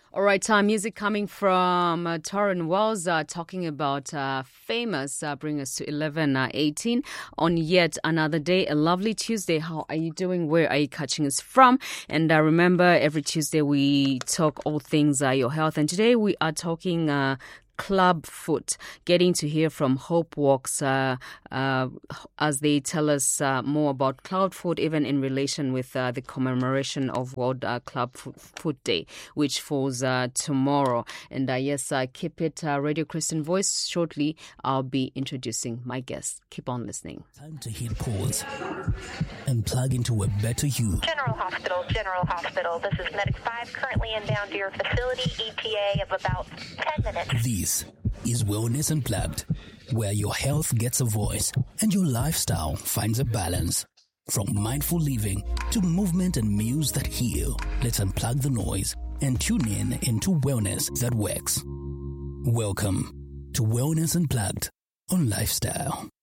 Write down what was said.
All right, music coming from Torren Wells, talking about Famous, bring us to 11:18 on yet another day, a lovely Tuesday. How are you doing? Where are you catching us from? And remember, every Tuesday we talk all things your health, and today we are talking Club Foot, getting to hear from Hope Walks as they tell us more about Club Foot, even in relation with the commemoration of World Club Foot Day, which falls tomorrow. And yes, keep it Radio Christian Voice. Shortly, I'll be introducing my guest. Keep on listening. Time to hit pause and plug into a better you. General Hospital. This is Medic 5, currently inbound to your facility, ETA of about 10 minutes. This is Wellness Unplugged, where your health gets a voice and your lifestyle finds a balance. From mindful living to movement and meals that heal, let's unplug the noise and tune in into wellness that works. Welcome to Wellness Unplugged on Lifestyle.